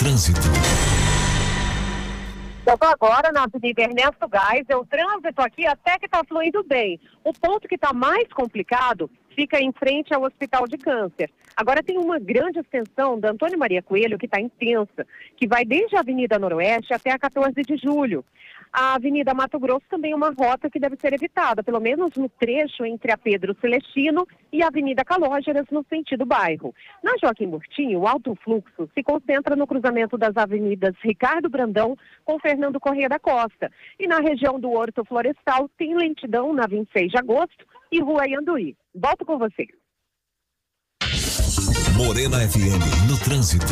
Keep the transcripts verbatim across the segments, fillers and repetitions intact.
trânsito. Eu estou agora na Avenida Ernesto Geisel, o trânsito aqui até que está fluindo bem. O ponto que está mais complicado fica em frente ao Hospital de Câncer. Agora tem uma grande extensão da Antônio Maria Coelho que está intensa, que vai desde a Avenida Noroeste até a quatorze de julho. A Avenida Mato Grosso também é uma rota que deve ser evitada, pelo menos no trecho entre a Pedro Celestino e a Avenida Calógeras, no sentido bairro. Na Joaquim Murtinho, o alto fluxo se concentra no cruzamento das avenidas Ricardo Brandão com Fernando Corrêa da Costa. E na região do Horto Florestal tem lentidão na vinte e seis de agosto e Rua Ianduí. Volto com você. Morena F M no trânsito.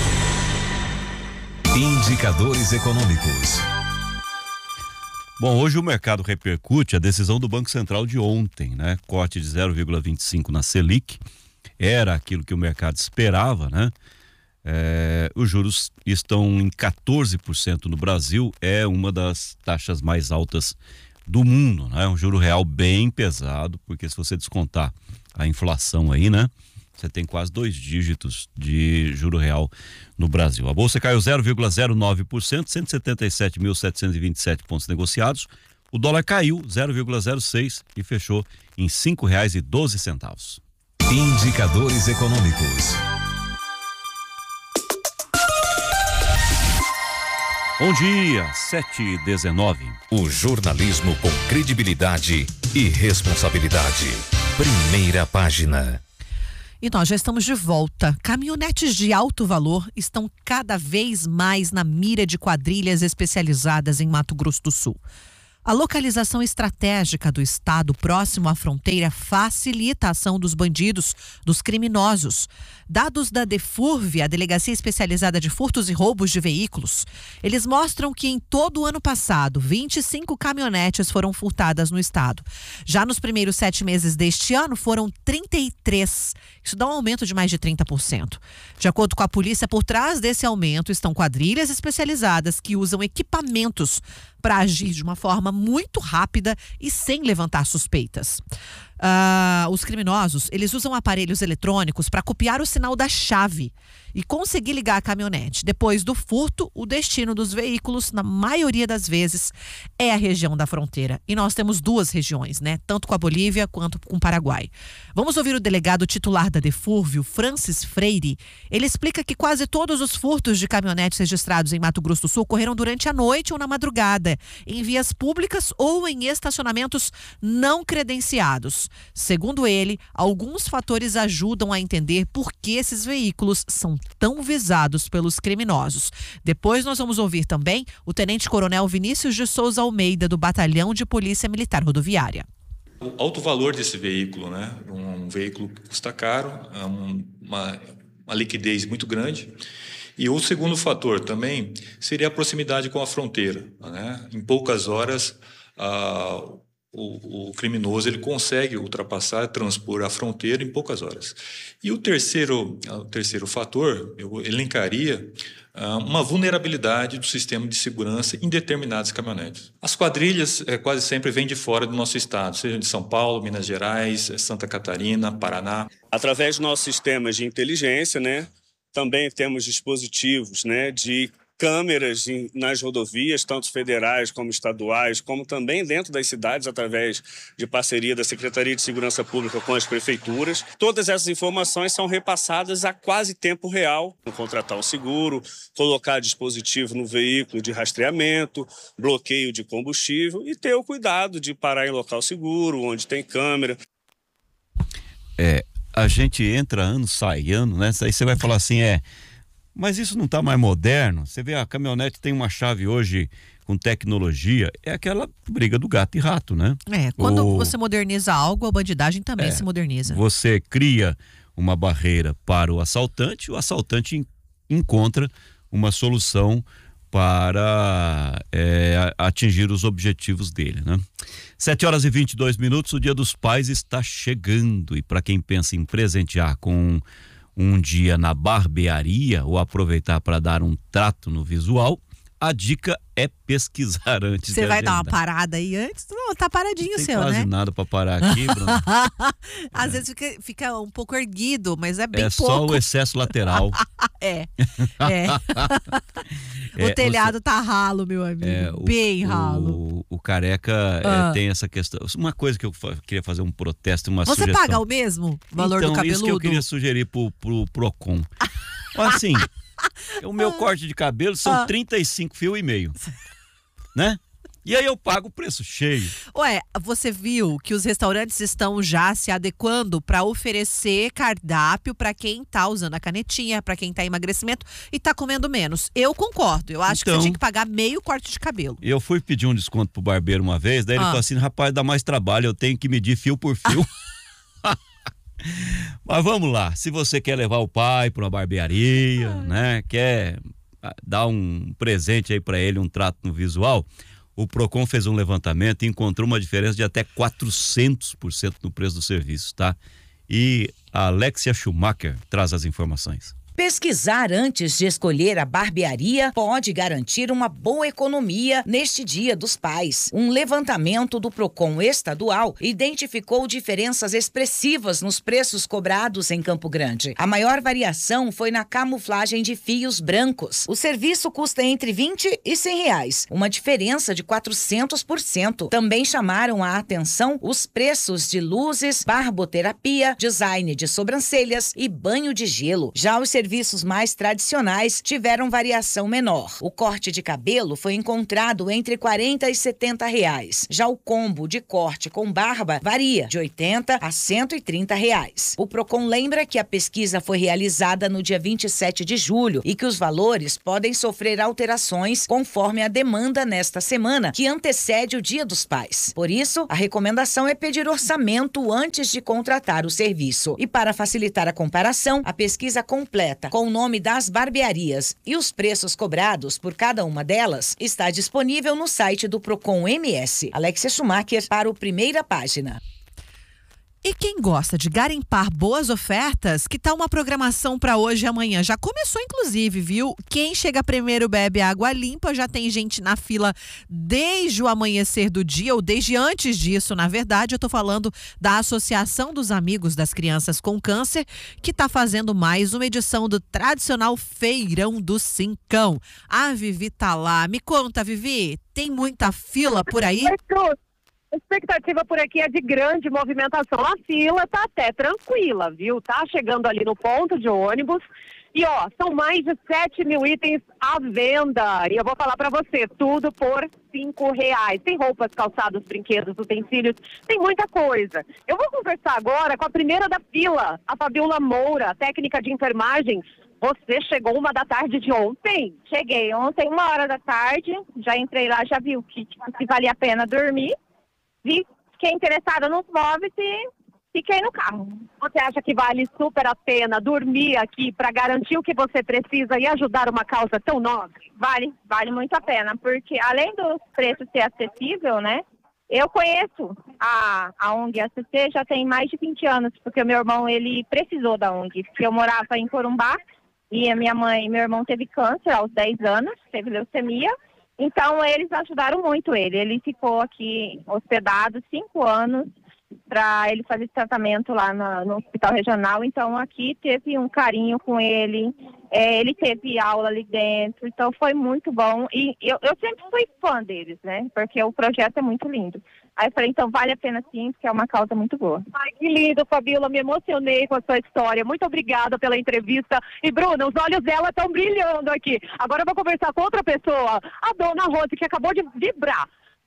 Indicadores econômicos. Bom, hoje o mercado repercute a decisão do Banco Central de ontem, né? Corte de zero vírgula vinte e cinco na Selic. Era aquilo que o mercado esperava, né? É, os juros estão em quatorze por cento no Brasil, é uma das taxas mais altas do mundo, né? Um juro real bem pesado, porque se você descontar a inflação aí, né? Você tem quase dois dígitos de juro real no Brasil. A bolsa caiu zero vírgula zero nove por cento, cento e setenta e sete mil setecentos e vinte e sete pontos negociados. O dólar caiu zero vírgula zero seis por cento e fechou em cinco reais e doze centavos. Indicadores econômicos. Bom dia, sete e dezenove. O jornalismo com credibilidade e responsabilidade. Primeira página. E nós já estamos de volta. Caminhonetes de alto valor estão cada vez mais na mira de quadrilhas especializadas em Mato Grosso do Sul. A localização estratégica do estado próximo à fronteira facilita a ação dos bandidos, dos criminosos. Dados da DEFURV, a Delegacia Especializada de Furtos e Roubos de Veículos, eles mostram que em todo o ano passado, vinte e cinco caminhonetes foram furtadas no estado. Já nos primeiros sete meses deste ano, foram trinta e três. Isso dá um aumento de mais de trinta por cento. De acordo com a polícia, por trás desse aumento estão quadrilhas especializadas que usam equipamentos para agir de uma forma muito rápida e sem levantar suspeitas. Ah, os criminosos, eles usam aparelhos eletrônicos para copiar o sinal da chave e conseguir ligar a caminhonete. Depois do furto, o destino dos veículos, na maioria das vezes, é a região da fronteira. E nós temos duas regiões, né? Tanto com a Bolívia quanto com o Paraguai. Vamos ouvir o delegado titular da DEFURV, o Francis Freire. Ele explica que quase todos os furtos de caminhonetes registrados em Mato Grosso do Sul ocorreram durante a noite ou na madrugada, em vias públicas ou em estacionamentos não credenciados. Segundo ele, alguns fatores ajudam a entender por que esses veículos são tão visados pelos criminosos. Depois nós vamos ouvir também o Tenente-Coronel Vinícius de Souza Almeida, do Batalhão de Polícia Militar Rodoviária. O alto valor desse veículo, né? Um veículo que custa caro, uma, uma liquidez muito grande. E o segundo fator também seria a proximidade com a fronteira, né? Em poucas horas, a O, o criminoso ele consegue ultrapassar, transpor a fronteira em poucas horas. E o terceiro, o terceiro fator, eu elencaria uh, uma vulnerabilidade do sistema de segurança em determinados caminhonetes. As quadrilhas eh, quase sempre vêm de fora do nosso estado, seja de São Paulo, Minas Gerais, Santa Catarina, Paraná. Através dos nossos sistemas de inteligência, né, também temos dispositivos, né, de câmeras nas rodovias, tanto federais como estaduais, como também dentro das cidades, através de parceria da Secretaria de Segurança Pública com as prefeituras. Todas essas informações são repassadas a quase tempo real. Contratar um seguro, colocar dispositivo no veículo de rastreamento, bloqueio de combustível e ter o cuidado de parar em local seguro, onde tem câmera. É, a gente entra ano, sai ano, né? Aí você vai falar assim, é... Mas isso não está mais moderno? Você vê, a caminhonete tem uma chave hoje com tecnologia, é aquela briga do gato e rato, né? É, quando o... você moderniza algo, a bandidagem também é, se moderniza. Você cria uma barreira para o assaltante, o assaltante encontra uma solução para é, atingir os objetivos dele, né? sete horas e vinte e dois minutos, o Dia dos Pais está chegando e para quem pensa em presentear com um dia na barbearia ou aproveitar para dar um trato no visual, a dica é pesquisar antes. Você de vai agendar. dar uma parada aí antes? Não, tá paradinho o Não seu, tem quase né? nada para parar aqui, Bruno. Às É. vezes fica, fica um pouco erguido, mas é bem É pouco. só o excesso lateral. É, é. O É, telhado você- tá ralo, meu amigo. É, o, bem ralo. O, o Careca é, Ah. tem essa questão. Uma coisa que eu fa- queria fazer um protesto, uma Você sugestão. paga o mesmo valor então, do cabeludo? isso que eu queria sugerir pro, pro Procon. Assim, o meu corte de cabelo são Ah. trinta e cinco fios e meio, né? E aí eu pago o preço cheio. Ué, você viu que os restaurantes estão já se adequando para oferecer cardápio para quem tá usando a canetinha, para quem tá em emagrecimento e tá comendo menos. Eu concordo. Eu acho que Então- você tinha que pagar meio corte de cabelo. Eu fui pedir um desconto pro barbeiro uma vez, daí ele Ah. falou assim, rapaz, dá mais trabalho, eu tenho que medir fio por fio. Mas vamos lá, se você quer levar o pai para uma barbearia, né, quer ah, dar um presente aí para ele, um trato no visual, o Procon fez um levantamento e encontrou uma diferença de até quatrocentos por cento no preço do serviço, tá? E a Alexia Schumacher traz as informações. Pesquisar antes de escolher a barbearia pode garantir uma boa economia neste Dia dos Pais. Um levantamento do Procon estadual identificou diferenças expressivas nos preços cobrados em Campo Grande. A maior variação foi na camuflagem de fios brancos. O serviço custa entre vinte e cem reais, uma diferença de quatrocentos por cento. Também chamaram a atenção os preços de luzes, barboterapia, design de sobrancelhas e banho de gelo. Já os serviços mais tradicionais tiveram variação menor. O corte de cabelo foi encontrado entre quarenta e setenta reais. Já o combo de corte com barba varia de oitenta a cento e trinta reais. O Procon lembra que a pesquisa foi realizada no dia vinte e sete de julho e que os valores podem sofrer alterações conforme a demanda nesta semana, que antecede o Dia dos Pais. Por isso, a recomendação é pedir orçamento antes de contratar o serviço. E para facilitar a comparação, a pesquisa completa com o nome das barbearias e os preços cobrados por cada uma delas está disponível no site do Procon M S. Alexia Schumacher para o Primeira Página. E quem gosta de garimpar boas ofertas, que tal uma programação para hoje e amanhã? Já começou, inclusive, viu? Quem chega primeiro bebe água limpa, já tem gente na fila desde o amanhecer do dia, ou desde antes disso, na verdade. Eu tô falando da Associação dos Amigos das Crianças com Câncer, que tá fazendo mais uma edição do tradicional Feirão do Cincão. A Vivi tá lá. Me conta, Vivi, tem muita fila por aí? A expectativa por aqui é de grande movimentação. A fila tá até tranquila, viu? Tá chegando ali no ponto de ônibus. E, ó, são mais de sete mil itens à venda. E eu vou falar pra você, tudo por cinco reais. Tem roupas, calçados, brinquedos, utensílios, tem muita coisa. Eu vou conversar agora com a primeira da fila, a Fabiola Moura, técnica de enfermagem. Você chegou uma da tarde de ontem? Cheguei ontem, uma hora da tarde. Já entrei lá, já vi o que, se valia a pena dormir. Vi, fiquei interessada nos móveis e fiquei no carro. Você acha que vale super a pena dormir aqui para garantir o que você precisa e ajudar uma causa tão nobre? Vale, vale muito a pena, porque além dos preços ser acessível, né? Eu conheço a, a O N G A C C já tem mais de vinte anos, porque o meu irmão, ele precisou da O N G. Porque eu morava em Corumbá e a minha mãe e meu irmão teve câncer aos dez anos, teve leucemia. Então, eles ajudaram muito ele. Ele ficou aqui hospedado cinco anos para ele fazer esse tratamento lá na, no hospital regional. Então, aqui teve um carinho com ele. É, ele teve aula ali dentro. Então, foi muito bom. E eu, eu sempre fui fã deles, né? Porque o projeto é muito lindo. Aí eu falei, então vale a pena sim, porque é uma causa muito boa. Ai, que lindo, Fabiola. Me emocionei com a sua história. Muito obrigada pela entrevista. E, Bruna, os olhos dela estão brilhando aqui. Agora eu vou conversar com outra pessoa, a dona Rose, que acabou de vibrar.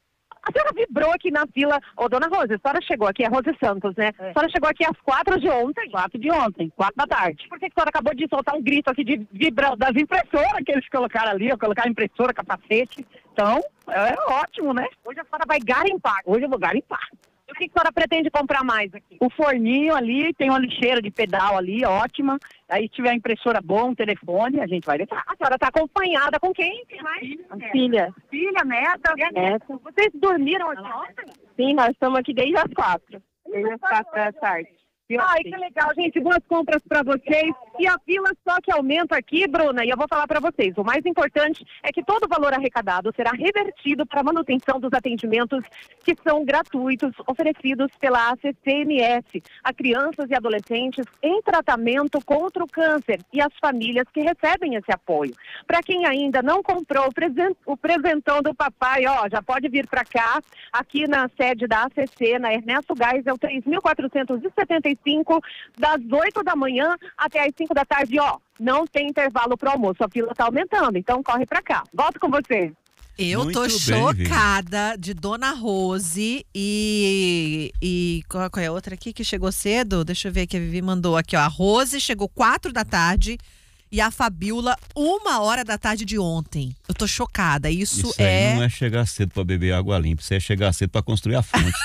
A senhora vibrou aqui na fila. Ô, dona Rose, a senhora chegou aqui, é Rose Santos, né? É. A senhora chegou aqui às quatro de ontem. Quatro de ontem, quatro da tarde. Por que a senhora acabou de soltar um grito aqui de vibra das impressoras que eles colocaram ali, ó, colocaram impressora, capacete. Então, é ótimo, né? Hoje a senhora vai garimpar. Hoje eu vou garimpar. E o que a senhora pretende comprar mais aqui? O forninho ali, tem uma lixeira de pedal ali, ótima. Aí se tiver a impressora boa, um telefone, a gente vai levar. A senhora está acompanhada com quem? Quem mais? Filha. Filha, neta? Neta. Vocês dormiram aqui ontem? Sim, nós estamos aqui desde as quatro. Desde as quatro da tarde. aqui. Ó. Ai, que legal, gente. Boas compras para vocês. E a fila só que aumenta aqui, Bruna, e eu vou falar para vocês. O mais importante é que todo o valor arrecadado será revertido para a manutenção dos atendimentos que são gratuitos, oferecidos pela A C C M S a crianças e adolescentes em tratamento contra o câncer e as famílias que recebem esse apoio. Para quem ainda não comprou o, presen- o presentão do papai, ó, já pode vir para cá, aqui na sede da A C C, na Ernesto Geisel, três mil quatrocentos e setenta e cinco, das oito da manhã até as cinco da tarde, ó, não tem intervalo para almoço, a fila tá aumentando, então corre para cá. Volto com você. Eu Muito tô bem, chocada Vivi. de Dona Rose e, e qual, qual é a outra aqui que chegou cedo? Deixa eu ver que a Vivi mandou aqui, ó. A Rose chegou quatro da tarde e a Fabiola uma hora da tarde de ontem. Eu tô chocada. Isso, Isso aí é... não é chegar cedo pra beber água limpa, isso é chegar cedo pra construir a fonte.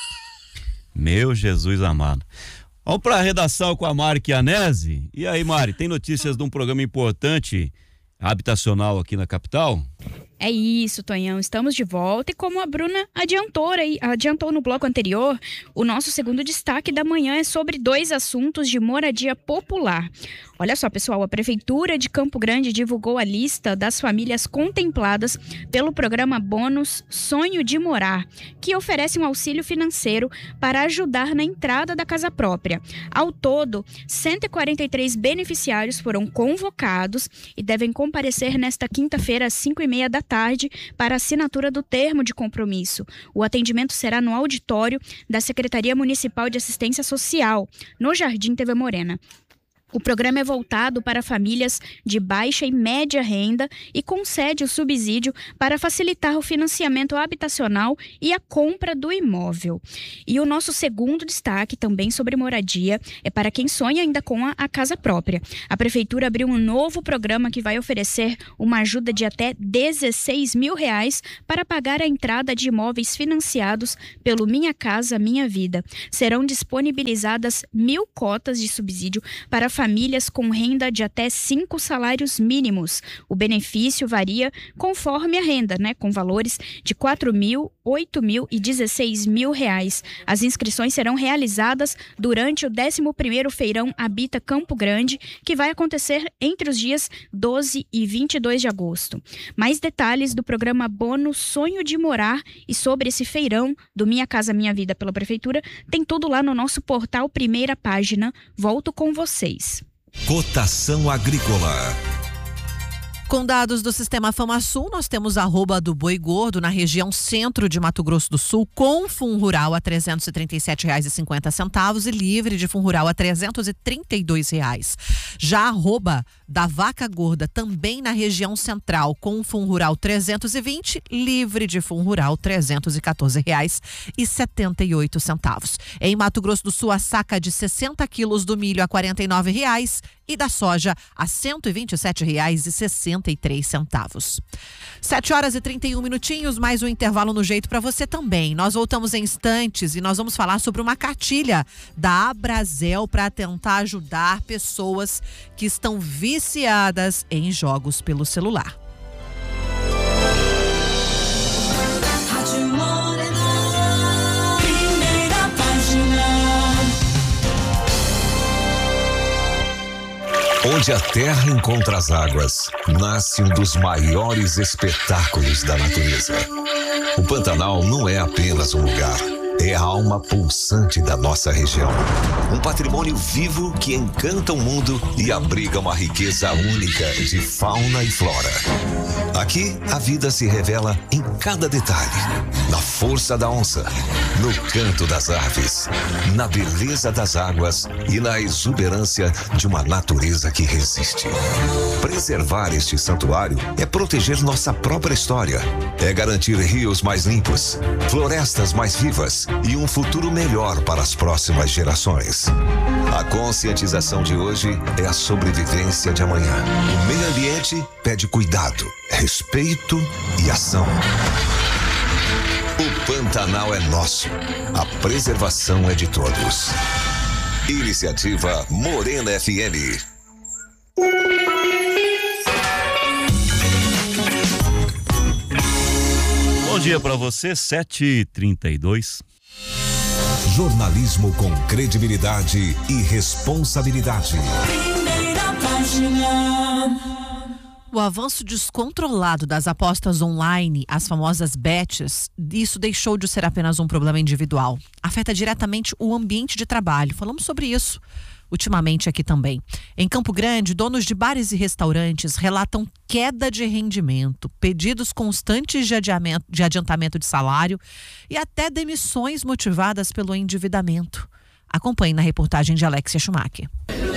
Meu Jesus amado. Vamos pra redação com a Mari Chianese. E aí, Mari, tem notícias de um programa importante habitacional aqui na capital? É isso, Tonhão, estamos de volta e como a Bruna adiantou, adiantou no bloco anterior, o nosso segundo destaque da manhã é sobre dois assuntos de moradia popular. Olha só, pessoal, a Prefeitura de Campo Grande divulgou a lista das famílias contempladas pelo programa Bônus Sonho de Morar, que oferece um auxílio financeiro para ajudar na entrada da casa própria. Ao todo, cento e quarenta e três beneficiários foram convocados e devem comparecer nesta quinta-feira às cinco e meia da tarde para assinatura do termo de compromisso. O atendimento será no auditório da Secretaria Municipal de Assistência Social, no Jardim T V Morena. O programa é voltado para famílias de baixa e média renda e concede o subsídio para facilitar o financiamento habitacional e a compra do imóvel. E o nosso segundo destaque, também sobre moradia, é para quem sonha ainda com a, a casa própria. A Prefeitura abriu um novo programa que vai oferecer uma ajuda de até dezesseis mil reais para pagar a entrada de imóveis financiados pelo Minha Casa Minha Vida. Serão disponibilizadas mil cotas de subsídio para famílias com renda de até cinco salários mínimos. O benefício varia conforme a renda, né? Com valores de quatro mil, oito mil e dezesseis mil reais. As inscrições serão realizadas durante o décimo primeiro Feirão Habita Campo Grande, que vai acontecer entre os dias doze e vinte e dois de agosto. Mais detalhes do programa Bônus Sonho de Morar e sobre esse feirão do Minha Casa Minha Vida pela Prefeitura, tem tudo lá no nosso portal Primeira Página. Volto com vocês. Cotação agrícola. Com dados do Sistema FamaSul, nós temos arroba do boi gordo na região centro de Mato Grosso do Sul, com fundo rural a trezentos e trinta e sete reais e cinquenta centavos e livre de fundo rural a trezentos e trinta e dois reais. Já arroba da vaca gorda também na região central, com fundo rural trezentos e vinte, livre de fundo rural trezentos e quatorze reais e setenta e oito centavos. Em Mato Grosso do Sul, a saca de sessenta quilos do milho a quarenta e nove reais e da soja a cento e vinte e sete reais e sessenta e três centavos. sete horas e trinta e um minutinhos, mais um intervalo no jeito para você também. Nós voltamos em instantes e nós vamos falar sobre uma cartilha da Abrazel para tentar ajudar pessoas que estão viciadas em jogos pelo celular. Onde a terra encontra as águas, nasce um dos maiores espetáculos da natureza. O Pantanal não é apenas um lugar, é a alma pulsante da nossa região. Um patrimônio vivo que encanta o mundo e abriga uma riqueza única de fauna e flora. Aqui, a vida se revela em cada detalhe. Na força da onça, no canto das aves, na beleza das águas e na exuberância de uma natureza que resiste. Preservar este santuário é proteger nossa própria história. É garantir rios mais limpos, florestas mais vivas e um futuro melhor para as próximas gerações. A conscientização de hoje é a sobrevivência de amanhã. O meio ambiente pede cuidado, respeito e ação. O Pantanal é nosso. A preservação é de todos. Iniciativa Morena F M. Bom dia para você, sete e trinta e dois. Jornalismo com credibilidade e responsabilidade. Primeira página. O avanço descontrolado das apostas online, as famosas bets, isso deixou de ser apenas um problema individual. Afeta diretamente o ambiente de trabalho. Falamos sobre isso ultimamente aqui também. Em Campo Grande, donos de bares e restaurantes relatam queda de rendimento, pedidos constantes de adiamento, de adiantamento de salário e até demissões motivadas pelo endividamento. Acompanhe na reportagem de Alexia Schumacher.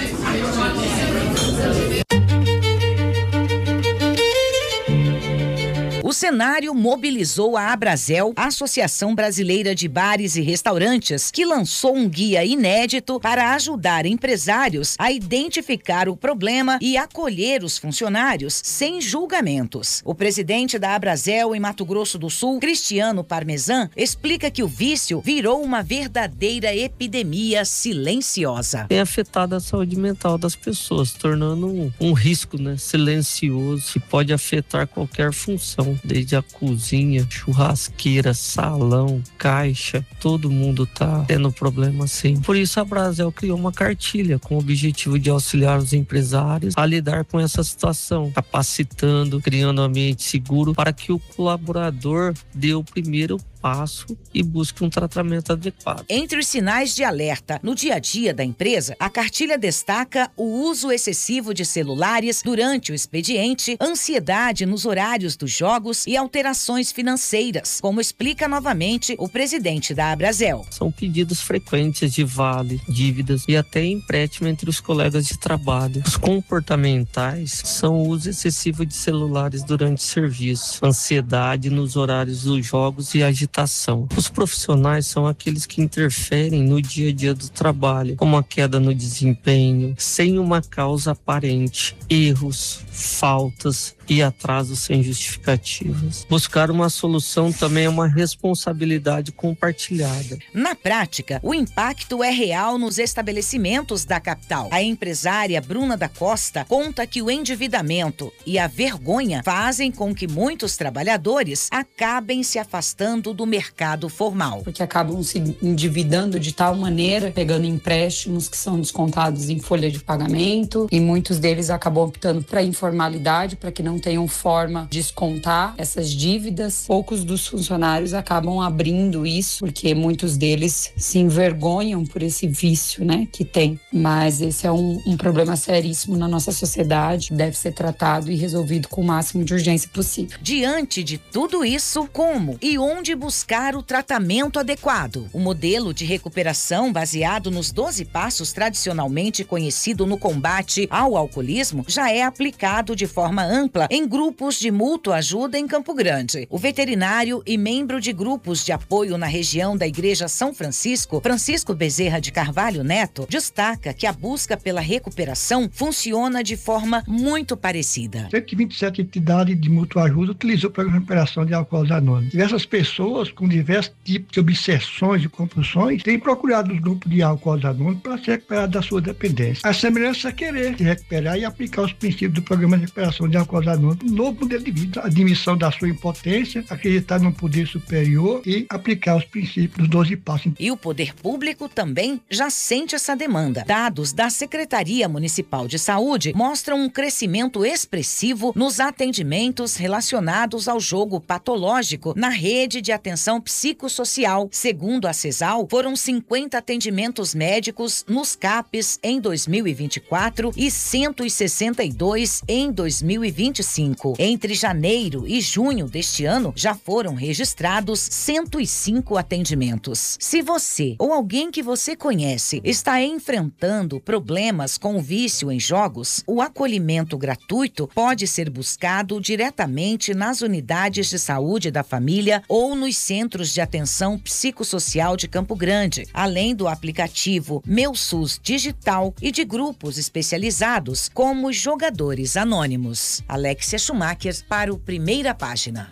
O cenário mobilizou a Abrazel, Associação Brasileira de Bares e Restaurantes, que lançou um guia inédito para ajudar empresários a identificar o problema e acolher os funcionários sem julgamentos. O presidente da Abrazel em Mato Grosso do Sul, Cristiano Parmesan, explica que o vício virou uma verdadeira epidemia silenciosa. Tem afetado a saúde mental das pessoas, tornando um, um risco, né, silencioso que pode afetar qualquer função. Desde a cozinha, churrasqueira, salão, caixa, todo mundo tá tendo problema assim. Por isso a Abrazel criou uma cartilha com o objetivo de auxiliar os empresários a lidar com essa situação, capacitando, criando um ambiente seguro para que o colaborador dê o primeiro passo e busque um tratamento adequado. Entre os sinais de alerta no dia a dia da empresa, a cartilha destaca o uso excessivo de celulares durante o expediente, ansiedade nos horários dos jogos e alterações financeiras, como explica novamente o presidente da Abrazel. São pedidos frequentes de vale, dívidas e até empréstimo entre os colegas de trabalho. Os comportamentais são o uso excessivo de celulares durante o serviço, ansiedade nos horários dos jogos e agitação. Os profissionais são aqueles que interferem no dia a dia do trabalho, como a queda no desempenho, sem uma causa aparente, erros, faltas e atrasos sem justificativas. Buscar uma solução também é uma responsabilidade compartilhada. Na prática, o impacto é real nos estabelecimentos da capital. A empresária Bruna da Costa conta que o endividamento e a vergonha fazem com que muitos trabalhadores acabem se afastando do mercado formal. Porque acabam se endividando de tal maneira, pegando empréstimos que são descontados em folha de pagamento, e muitos deles acabam optando para informalidade, para que não tenham forma de descontar essas dívidas. Poucos dos funcionários acabam abrindo isso, porque muitos deles se envergonham por esse vício, né, que tem. Mas esse é um, um problema seríssimo na nossa sociedade, deve ser tratado e resolvido com o máximo de urgência possível. Diante de tudo isso, como e onde buscar o tratamento adequado? O modelo de recuperação baseado nos doze passos tradicionalmente conhecido no combate ao alcoolismo já é aplicado de forma ampla em grupos de mútua ajuda em Campo Grande. O veterinário e membro de grupos de apoio na região da Igreja São Francisco, Francisco Bezerra de Carvalho Neto, destaca que a busca pela recuperação funciona de forma muito parecida. cento e vinte e sete entidades de mútua ajuda utilizou o programa de recuperação de alcoólicos anônimos. Diversas pessoas com diversos tipos de obsessões e compulsões têm procurado os grupos de alcoólicos anônimos para se recuperar da sua dependência. A semelhança é querer se recuperar e aplicar os princípios do programa de recuperação de alcoólicos anônimos, um novo modelo de vida, admissão da sua impotência, acreditar num poder superior e aplicar os princípios dos doze passos. E o poder público também já sente essa demanda. Dados da Secretaria Municipal de Saúde mostram um crescimento expressivo nos atendimentos relacionados ao jogo patológico na rede de atenção psicossocial. Segundo a CESAL, foram cinquenta atendimentos médicos nos CAPs em dois mil e vinte e quatro e cento e sessenta e dois em dois mil e vinte e cinco. Entre janeiro e junho deste ano, já foram registrados cento e cinco atendimentos. Se você ou alguém que você conhece está enfrentando problemas com o vício em jogos, o acolhimento gratuito pode ser buscado diretamente nas unidades de saúde da família ou nos centros de atenção psicossocial de Campo Grande, além do aplicativo Meu SUS Digital e de grupos especializados como Jogadores Anônimos. Alexia Schumacher para o Primeira Página.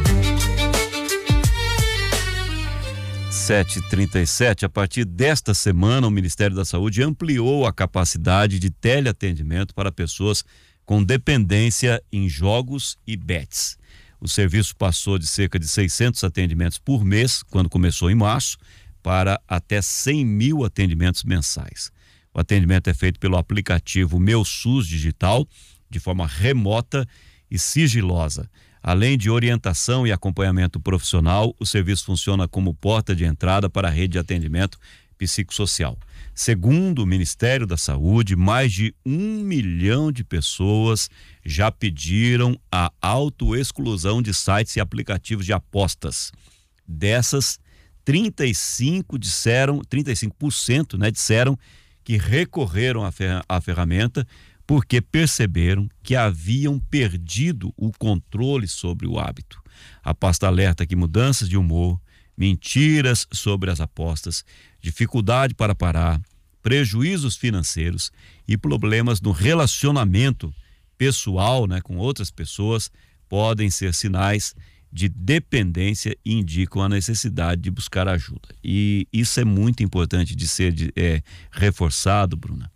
sete e trinta e sete, a partir desta semana, o Ministério da Saúde ampliou a capacidade de teleatendimento para pessoas com dependência em jogos e bets. O serviço passou de cerca de seiscentos atendimentos por mês, quando começou em março, para até cem mil atendimentos mensais. O atendimento é feito pelo aplicativo Meu SUS Digital, de forma remota e sigilosa. Além de orientação e acompanhamento profissional, o serviço funciona como porta de entrada para a rede de atendimento psicossocial. Segundo o Ministério da Saúde, mais de um milhão de pessoas já pediram a autoexclusão de sites e aplicativos de apostas. Dessas, trinta e cinco disseram, trinta e cinco por cento, né, disseram que recorreram à, fer- à ferramenta porque perceberam que haviam perdido o controle sobre o hábito. A pasta alerta que mudanças de humor, mentiras sobre as apostas, dificuldade para parar, prejuízos financeiros e problemas no relacionamento pessoal, né, com outras pessoas podem ser sinais de dependência e indicam a necessidade de buscar ajuda. E isso é muito importante de ser de, é, reforçado, Bruna.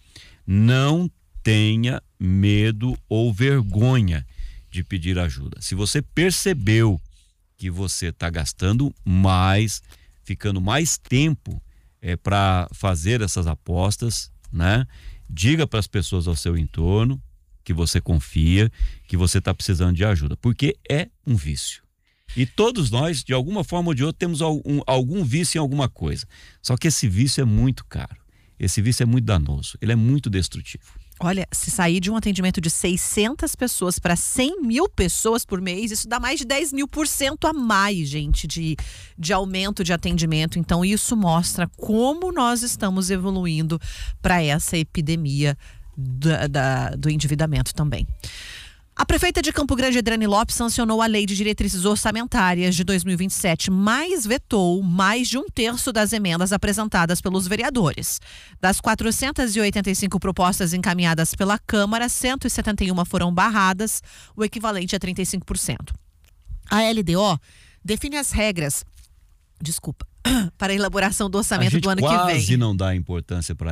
Não tenha medo ou vergonha de pedir ajuda. Se você percebeu que você está gastando mais, ficando mais tempo é, para fazer essas apostas, né? Diga para as pessoas ao seu entorno que você confia, que você está precisando de ajuda, porque é um vício. E todos nós, de alguma forma ou de outra, temos algum, algum vício em alguma coisa. Só que esse vício é muito caro. Esse vício é muito danoso. Ele é muito destrutivo. Olha, se sair de um atendimento de seiscentas pessoas para cem mil pessoas por mês, isso dá mais de dez mil por cento a mais, gente, de, de aumento de atendimento. Então, isso mostra como nós estamos evoluindo para essa epidemia da, da, do endividamento também. A prefeita de Campo Grande, Edrani Lopes, sancionou a Lei de Diretrizes Orçamentárias de dois mil e vinte e sete, mas vetou mais de um terço das emendas apresentadas pelos vereadores. Das quatrocentas e oitenta e cinco propostas encaminhadas pela Câmara, cento e setenta e uma foram barradas, o equivalente a trinta e cinco por cento. A L D O define as regras, desculpa, para a elaboração do orçamento do ano que vem. A gente quase não dá importância para